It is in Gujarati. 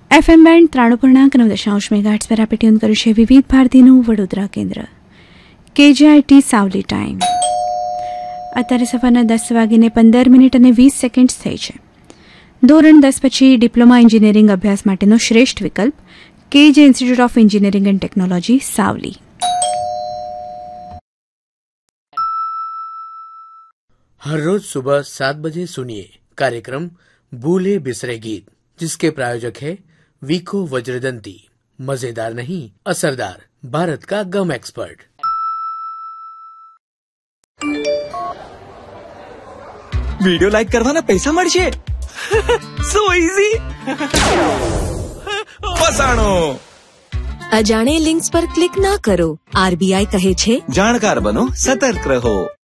FM બેન્ડ 93.9 મેગાહર્ટ્ઝ પર આપણે ટ્યુન કર્યું છે વિવિધ ભારતીનું વડોદરા કેન્દ્ર. KJIT સાવલી ટાઈમ અત્યારે સવારના 10:15 અને 20 સેકન્ડ થઈ છે. ધોરણ 10 પછી ડિપ્લોમા એન્જિનિયરિંગ અભ્યાસ માટેનો શ્રેષ્ઠ વિકલ્પ KJ institute of engineering and technology Savli. हर रोज सुबह 7 बजे सुनिए कार्यक्रम भूले बिसरे गीत, जिसके प्रायोजक है वीको वज्रदंती. मजेदार नहीं, असरदार, भारत का गम एक्सपर्ट. वीडियो लाइक करवाना पैसा મળશે. સો ઈઝી. ફસાણો. અજાણે લિંક્સ પર ક્લિક ના કરો. RBI કહે છે, જાણકાર બનો, સતર્ક રહો.